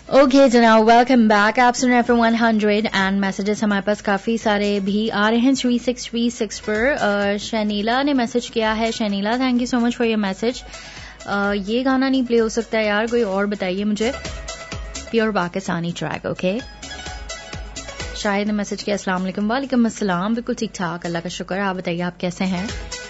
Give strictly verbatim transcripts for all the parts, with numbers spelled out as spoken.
Okay जनाब, welcome back. आप सुन रहे हैं वन हंड्रेड एंड मैसेजेस हमारे पास काफ़ी सारे भी आ रहे हैं थ्री सिक्स थ्री सिक्स पर। शनीला ने मैसेज किया है। Shanila, thank you so much for your message. ये गाना नहीं प्ले हो सकता यार, कोई और बताइए मुझे। Pure Pakistani track. Okay, Shahid ने मैसेज किया, अस्सलाम वालेकुम। वालेकुम अस्सलाम, बिल्कुल ठीक ठाक, अल्लाह का शुक्र। आप बताइए आप कैसे हैं?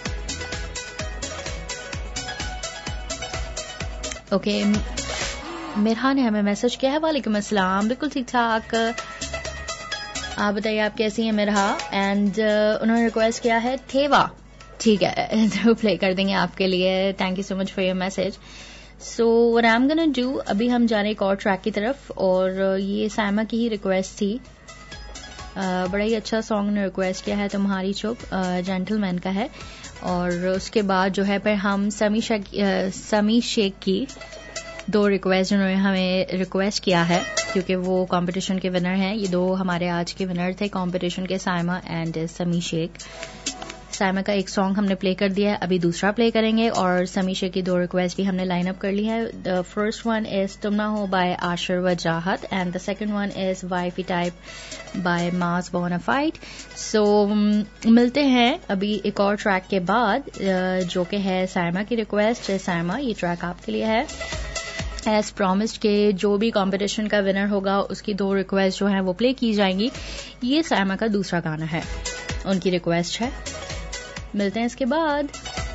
ओके, मिरहा ने हमें मैसेज किया है, वालेकुम अस्सलाम, बिल्कुल ठीक ठाक। आप बताइए आप कैसी हैं मिरहा? एंड uh, उन्होंने रिक्वेस्ट किया है थेवा। ठीक है, तो प्ले कर देंगे आपके लिए। Thank you so much for your message. So what I am gonna do, अभी हम जा रहे हैं एक और ट्रैक की तरफ, और ये साइमा की ही रिक्वेस्ट थी। uh, बड़ा ही अच्छा सॉन्ग ने रिक्वेस्ट किया है, तुम्हारी चुप, जेंटलमैन का है। और उसके बाद जो है फिर हम समी शेख uh, समी शेख की दो रिक्वेस्ट उन्होंने हमें रिक्वेस्ट किया है, क्योंकि वो कंपटीशन के विनर हैं। ये दो हमारे आज के विनर थे कंपटीशन के, साइमा एंड समी शेख। साइमा का एक सॉन्ग हमने प्ले कर दिया है, अभी दूसरा प्ले करेंगे, और समी शेख की दो रिक्वेस्ट भी हमने लाइन अप कर ली है। द फर्स्ट वन इज तुम ना हो bye Ashir Wajahat and the second one is wifey type by mass bonafide. सो मिलते हैं अभी एक और ट्रैक के बाद, जो कि है साइमा की रिक्वेस्ट। साइमा, ये ट्रैक आपके लिए है। एज प्रॉमिस्ड के जो भी कंपटीशन का विनर होगा उसकी दो रिक्वेस्ट जो है वो प्ले की जाएंगी। ये साइमा का दूसरा गाना है, उनकी रिक्वेस्ट है। मिलते हैं इसके बाद।